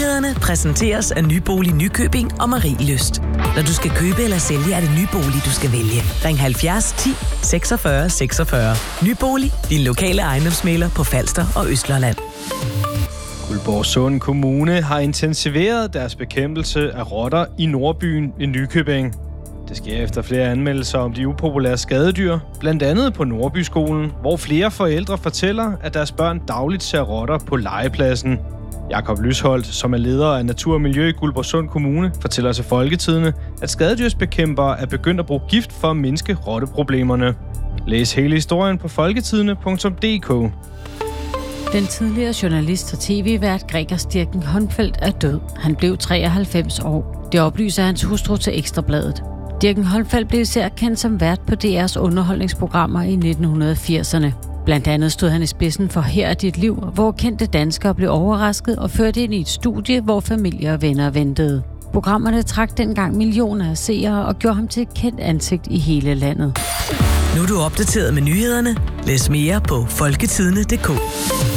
Nyhederne præsenteres af Nybolig Nykøbing og Marielyst. Når du skal købe eller sælge, er det Nybolig, du skal vælge. Ring 70 10 46 46. Nybolig, din lokale ejendomsmægler på Falster og Østlandet. Guldborgsund Kommune har intensiveret deres bekæmpelse af rotter i Nordbyen i Nykøbing. Det sker efter flere anmeldelser om de upopulære skadedyr, blandt andet på Nordbyskolen, hvor flere forældre fortæller, at deres børn dagligt ser rotter på legepladsen. Jakob Lysholdt, som er leder af Natur og Miljø i Guldborgsund Kommune, fortæller til Folketidende, at skadedyrsbekæmpere er begyndt at bruge gift for at mindske rotteproblemerne. Læs hele historien på folketidende.dk. Den tidligere journalist og tv-vært Gregers Dirken Holmfeldt er død. Han blev 93 år. Det oplyser hans hustru til Ekstrabladet. Dirken Holmfeldt blev især kendt som vært på DR's underholdningsprogrammer i 1980'erne. Blandt andet stod han i spidsen for Her er dit liv, hvor kendte danskere blev overrasket og ført ind i et studie, hvor familie og venner ventede. Programmerne trak dengang millioner af seere og gjorde ham til et kendt ansigt i hele landet. Nu er du opdateret med nyhederne. Læs mere på folketidende.dk.